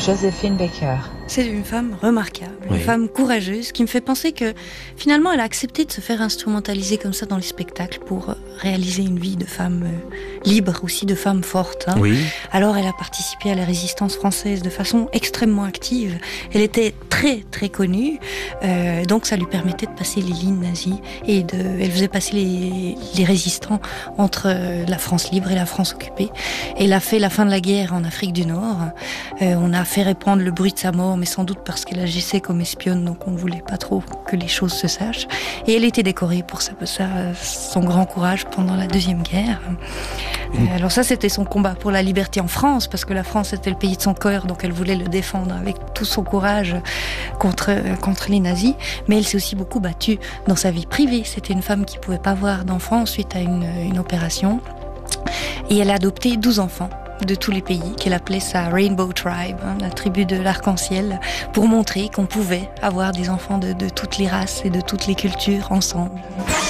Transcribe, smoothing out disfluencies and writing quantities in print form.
Joséphine Baker. C'est une femme remarquable, Oui. une femme courageuse qui me fait penser que finalement elle a accepté de se faire instrumentaliser comme ça dans les spectacles pour réaliser une vie de femme libre, aussi de femme forte. Oui. Alors elle a participé à la résistance française de façon extrêmement active. Elle était très très connue, donc ça lui permettait de passer les lignes nazies et elle faisait passer les résistants entre la France libre et la France occupée. Elle a fait la fin de la guerre en Afrique du Nord. On a fait répandre le bruit de sa mort, mais sans doute parce qu'elle agissait comme espionne, donc on ne voulait pas trop que les choses se sachent. Et elle était décorée pour son grand courage pendant la Deuxième Guerre. Alors ça, c'était son combat pour la liberté en France, parce que la France était le pays de son cœur, donc elle voulait le défendre avec tout son courage contre les nazis. Mais elle s'est aussi beaucoup battue dans sa vie privée. C'était une femme qui ne pouvait pas avoir d'enfants suite à une opération. Et elle a adopté 12 enfants de tous les pays, qu'elle appelait sa Rainbow Tribe, la tribu de l'arc-en-ciel, pour montrer qu'on pouvait avoir des enfants de toutes les races et de toutes les cultures ensemble.